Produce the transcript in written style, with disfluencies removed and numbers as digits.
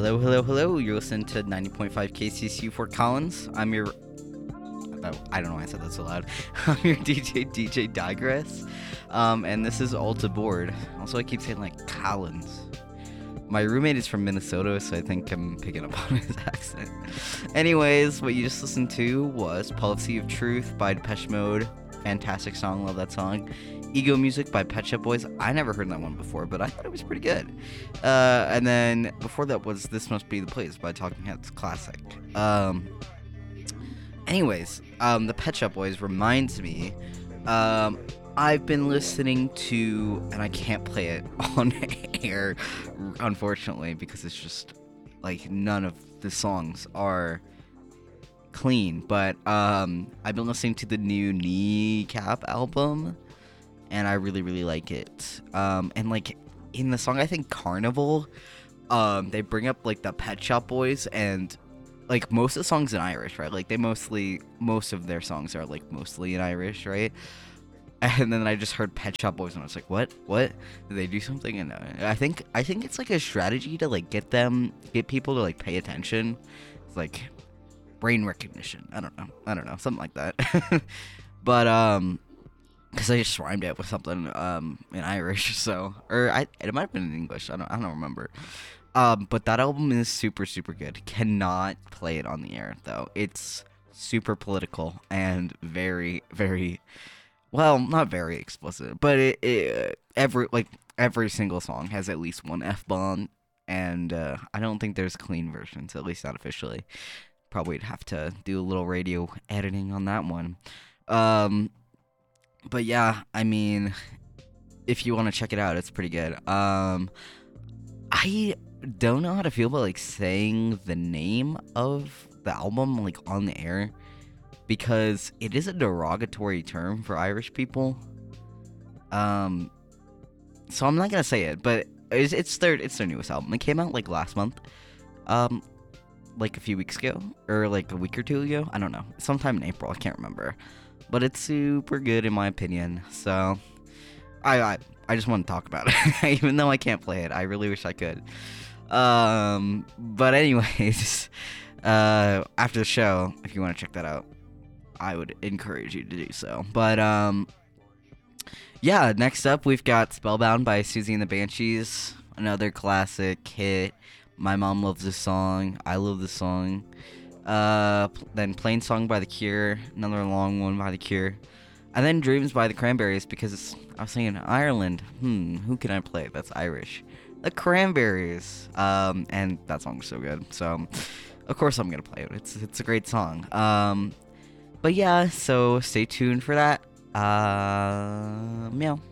Hello, hello, hello. You're listening to 90.5 KCCU Fort Collins. I'm your. I don't know why I said that so loud. I'm your DJ Digress. And this is Alta Board. Also, I keep saying like Collins. My roommate is from Minnesota, so I think I'm picking up on his accent. Anyways, what you just listened to was Policy of Truth by Depeche Mode. Fantastic song, love that song. Ego Music by Pet Shop Boys. I never heard that one before, but I thought it was pretty good. And then before that was This Must Be the Place by Talking Heads, classic. Anyways, the Pet Shop Boys reminds me, I've been listening to, and I can't play it on air, unfortunately, because it's just, like, none of the songs are clean, but, I've been listening to the new Kneecap album, and I really, really like it. And, like, in the song, I think Carnival, they bring up, like, the Pet Shop Boys, and, like, most of the songs in Irish, right? Like, most of their songs are, like, mostly in Irish, right? And then I just heard Pet Shop Boys, and I was like, what? Did they do something? And I think it's, like, a strategy to, like, get people to, like, pay attention. It's, like, brain recognition. I don't know. Something like that. But, because I just rhymed it with something in Irish, so it might have been in English. I don't remember. But that album is super, super good. Cannot play it on the air though. It's super political and very, very, well, not very explicit, but every single song has at least one F-bomb, and I don't think there's clean versions, at least not officially. Probably would have to do a little radio editing on that one. But yeah, I mean, if you want to check it out, it's pretty good. I don't know how to feel about, like, saying the name of the album, like, on the air, because it is a derogatory term for Irish people. So I'm not gonna say it, but it's their newest album. It came out, like, last month. Like a few weeks ago, or like a week or two ago. I don't know. Sometime in April. I can't remember. But it's super good in my opinion. So I just want to talk about it, even though I can't play it. I really wish I could. But anyways, after the show, if you want to check that out, I would encourage you to do so. But yeah. Next up, we've got Spellbound by Susie and the Banshees, another classic hit. My mom loves this song. I love this song. Then Plain Song by The Cure. Another long one by The Cure. And then Dreams by The Cranberries, because I was saying Ireland. Who can I play that's Irish? The Cranberries. And that song's so good. So, of course I'm going to play it. It's a great song. But yeah, so stay tuned for that. Meow.